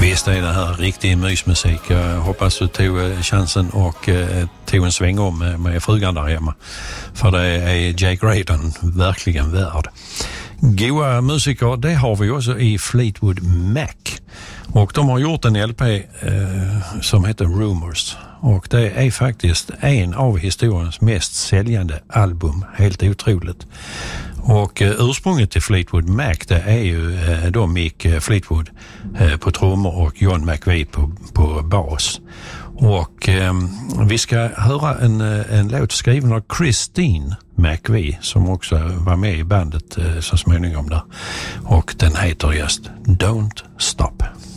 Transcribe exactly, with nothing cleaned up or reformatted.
Visst är det här riktig mysmusik. Jag hoppas du tog chansen och eh, tog en sväng om med, med frugan där hemma. För det är Jake Graydon verkligen värd. Goa musiker, det har vi också i Fleetwood Mac. Och de har gjort en L P eh, som heter Rumors. Och det är faktiskt en av historiens mest säljande album. Helt otroligt. Och eh, ursprunget till Fleetwood Mac, det är ju eh, då Mick Fleetwood eh, på trummor och John McVie på, på bas. Och eh, vi ska höra en, en låt skriven av Christine McVie som också var med i bandet eh, så småningom där. Och den heter just Don't Stop.